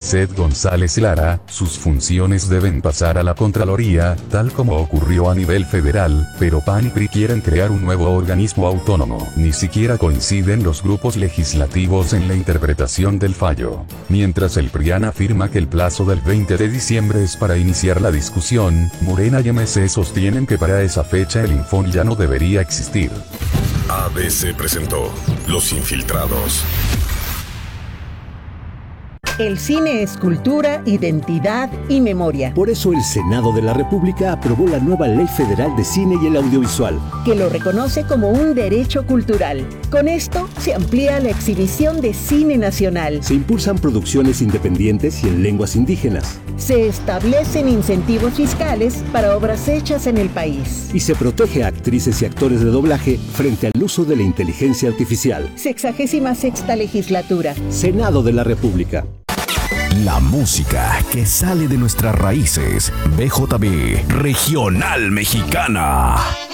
Merced González Lara, sus funciones deben pasar a la Contraloría, tal como ocurrió a nivel federal, pero PAN y PRI quieren crear un nuevo organismo autónomo. Ni siquiera coinciden los grupos legislativos en la interpretación del fallo. Mientras el PRIAN afirma que el plazo del 20 de diciembre es para iniciar la discusión, Morena y MC sostienen que para esa fecha el Infón ya no debería existir. ABC presentó Los Infiltrados. El cine es cultura, identidad y memoria. Por eso el Senado de la República aprobó la nueva Ley Federal de Cine y el Audiovisual, que lo reconoce como un derecho cultural. Con esto se amplía la exhibición de cine nacional. Se impulsan producciones independientes y en lenguas indígenas. Se establecen incentivos fiscales para obras hechas en el país. Y se protege a actrices y actores de doblaje frente al uso de la inteligencia artificial. 66ª legislatura. Senado de la República. La música que sale de nuestras raíces. BJB Regional Mexicana.